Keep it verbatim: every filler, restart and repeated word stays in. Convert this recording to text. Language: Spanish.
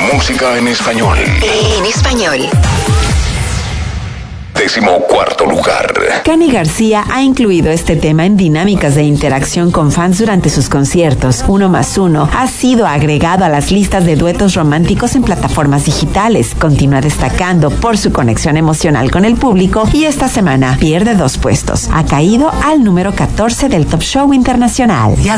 Música en español. En español. Décimo cuarto lugar. Cani García ha incluido este tema en dinámicas de interacción con fans durante sus conciertos. Uno más uno ha sido agregado a las listas de duetos románticos en plataformas digitales. Continúa destacando por su conexión emocional con el público y esta semana pierde dos puestos. Ha caído al número catorce del Top Show Internacional. Ya